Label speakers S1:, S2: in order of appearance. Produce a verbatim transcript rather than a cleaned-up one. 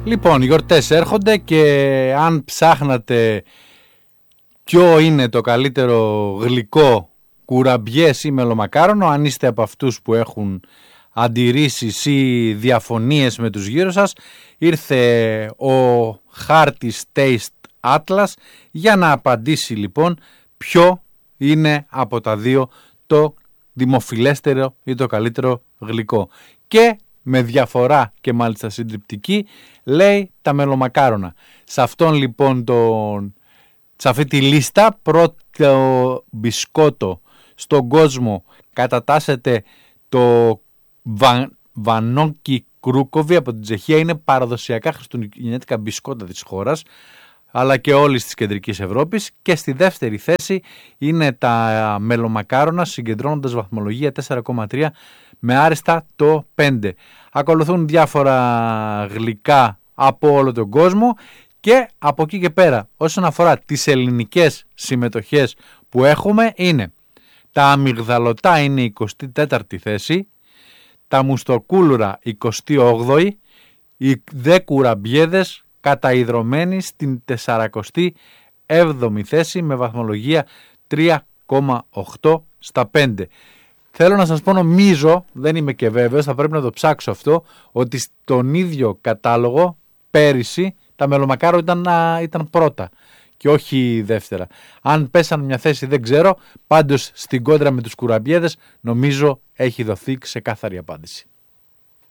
S1: Λοιπόν, οι γιορτές έρχονται και αν ψάχνατε ποιο είναι το καλύτερο γλυκό, κουραμπιές ή μελομακάρονο, αν είστε από αυτούς που έχουν αντιρρήσεις ή διαφωνίες με τους γύρω σας, ήρθε ο χάρτης Taste Atlas για να απαντήσει λοιπόν ποιο είναι από τα δύο το δημοφιλέστερο ή το καλύτερο γλυκό. Και με διαφορά και μάλιστα συντριπτική λέει τα μελομακάρονα. Σε αυτόν λοιπόν τον, σε αυτή τη λίστα πρώτο μπισκότο στον κόσμο κατατάσσεται το βα, Βανόκι Κρούκοβι από την Τσεχία. Είναι παραδοσιακά χριστουγεννιάτικα μπισκότα της χώρας αλλά και όλης της κεντρικής Ευρώπης, και στη δεύτερη θέση είναι τα μελομακάρονα συγκεντρώνοντας βαθμολογία τέσσερα κόμμα τρία με άριστα το πέντε. Ακολουθούν διάφορα γλυκά από όλο τον κόσμο και από εκεί και πέρα όσον αφορά τις ελληνικές συμμετοχές που έχουμε είναι τα αμυγδαλωτά είναι η εικοστή τέταρτη θέση, τα μουστοκούλουρα εικοστή όγδοη, οι δε κουραμπιέδες καταϊδρωμένοι στην σαρανταεπτή έβδομη θέση με βαθμολογία τρία κόμμα οκτώ στα πέντε. Θέλω να σας πω, νομίζω, δεν είμαι και βέβαιος, θα πρέπει να το ψάξω αυτό, ότι στον ίδιο κατάλογο πέρυσι τα μελομακάρο ήταν, ήταν πρώτα και όχι δεύτερα. Αν πέσαν μια θέση δεν ξέρω, πάντως στην κόντρα με τους κουραμπιέδες νομίζω έχει δοθεί ξεκάθαρη απάντηση.